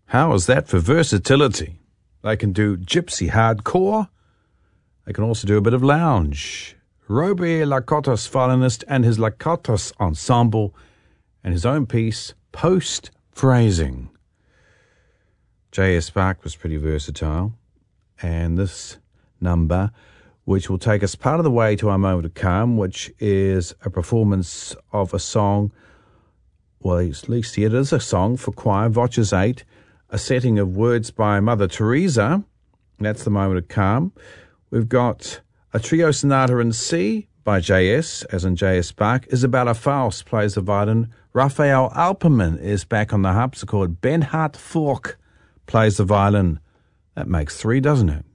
How is that for versatility? They can do gypsy hardcore. They can also do a bit of lounge. Roby Lakatos violinist and his Lakatos ensemble and his own piece, Post-Phrasing. J.S. Bach was pretty versatile. And this number, which will take us part of the way to our moment of calm, which is a performance of a song, well, at least here it is a song for choir, Voces 8, a setting of words by Mother Teresa. That's the moment of calm. We've got a trio sonata in C by J.S., as in J.S. Bach. Isabella Faust plays the violin. Raphael Alperman is back on the harpsichord. Benhard Fork plays the violin. That makes 3, doesn't it?